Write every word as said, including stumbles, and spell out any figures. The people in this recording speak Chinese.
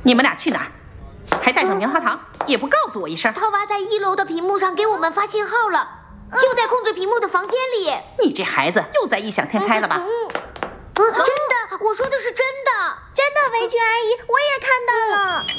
你们俩去哪儿？还带上棉花糖，也不告诉我一声。 套娃在一楼的屏幕上给我们发信号了，就在控制屏幕的房间里。 你这孩子又在异想天开了吧？ 嗯嗯嗯、真的，我说的是真的。 真的，围裙阿姨，我也看到了。